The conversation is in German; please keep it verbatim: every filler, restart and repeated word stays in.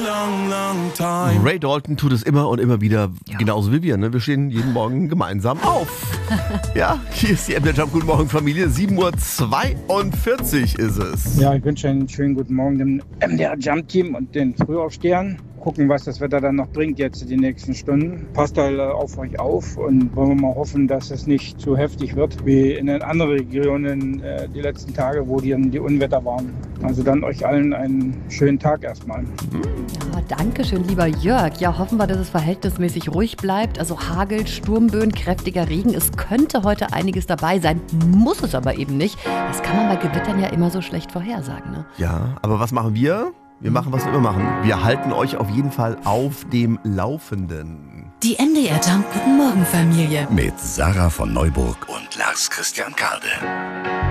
Ray Dalton tut es immer und immer wieder, ja. Genauso wie wir. Ne? Wir stehen jeden Morgen gemeinsam auf. Ja, hier ist die M D R Jump. Guten Morgen, Familie. sieben Uhr zweiundvierzig ist es. Ja, ich wünsche einen schönen guten Morgen dem M D R Jump Team und den Frühaufstehern. Gucken, was das Wetter dann noch bringt jetzt die nächsten Stunden. Passt alle auf euch auf und wollen wir mal hoffen, dass es nicht zu heftig wird wie in den anderen Regionen äh, die letzten Tage, wo die, die Unwetter waren. Also dann euch allen einen schönen Tag erstmal. Ja, danke schön, lieber Jörg. Ja, hoffen wir, dass es verhältnismäßig ruhig bleibt. Also Hagel, Sturmböen, kräftiger Regen. Es könnte heute einiges dabei sein, muss es aber eben nicht. Das kann man bei Gewittern ja immer so schlecht vorhersagen. Ne? Ja, aber was machen wir? Wir machen, was wir immer machen. Wir halten euch auf jeden Fall auf dem Laufenden. Die M D R Jump Guten Morgen Familie. Mit Sarah von Neuburg und Lars Christian Kade.